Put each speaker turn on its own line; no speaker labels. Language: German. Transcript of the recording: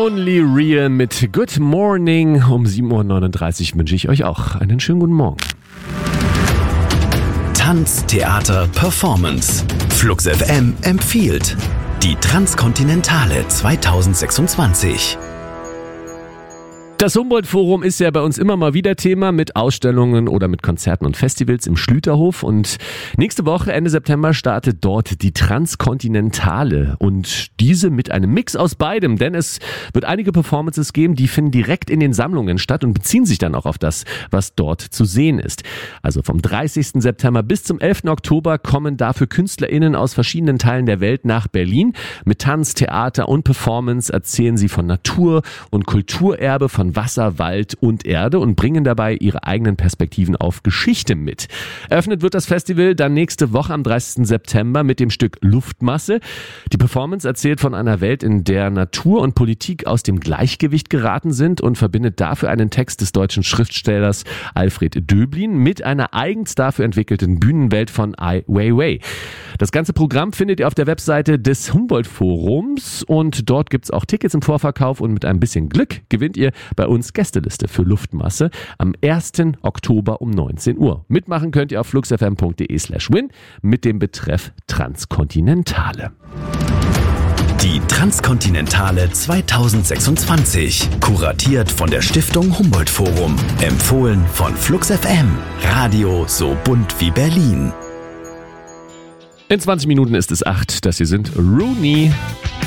Only Real mit Good Morning. Um 7.39 Uhr wünsche ich euch auch einen schönen guten Morgen.
Tanz, Theater, Performance. Flux FM empfiehlt die Transkontinentale 2026.
Das Humboldt-Forum ist ja bei uns immer mal wieder Thema mit Ausstellungen oder mit Konzerten und Festivals im Schlüterhof. Und nächste Woche, Ende September, startet dort die Transkontinentale. Und diese mit einem Mix aus beidem. Denn es wird einige Performances geben, die finden direkt in den Sammlungen statt und beziehen sich dann auch auf das, was dort zu sehen ist. Also vom 30. September bis zum 11. Oktober kommen dafür KünstlerInnen aus verschiedenen Teilen der Welt nach Berlin. Mit Tanz, Theater und Performance erzählen sie von Natur- und Kulturerbe, von Wasser, Wald und Erde und bringen dabei ihre eigenen Perspektiven auf Geschichte mit. Eröffnet wird das Festival dann nächste Woche am 30. September mit dem Stück Luftmasse. Die Performance erzählt von einer Welt, in der Natur und Politik aus dem Gleichgewicht geraten sind und verbindet dafür einen Text des deutschen Schriftstellers Alfred Döblin mit einer eigens dafür entwickelten Bühnenwelt von Ai Weiwei. Das ganze Programm findet ihr auf der Webseite des Humboldt-Forums und dort gibt's auch Tickets im Vorverkauf und mit ein bisschen Glück gewinnt ihr bei uns Gästeliste für Luftmasse am 1. Oktober um 19 Uhr. Mitmachen könnt ihr auf fluxfm.de/win mit dem Betreff Transkontinentale.
Die Transkontinentale 2026. Kuratiert von der Stiftung Humboldt-Forum. Empfohlen von Flux FM. Radio so bunt wie Berlin.
In 20 Minuten ist es 8. Das hier sind Rooney.